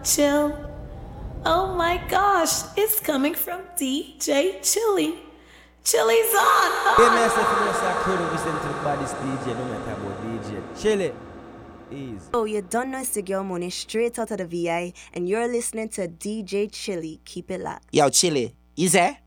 chill. Oh my gosh, it's coming from DJ Chili. Chili's on. Yeah, man, I could have listened to the baddest DJ, no matter about DJ. Chili. Easy. Oh, you don't know Sigil Money straight out of the VI, and you're listening to DJ Chili. Keep it locked. Yo, Chili, you there?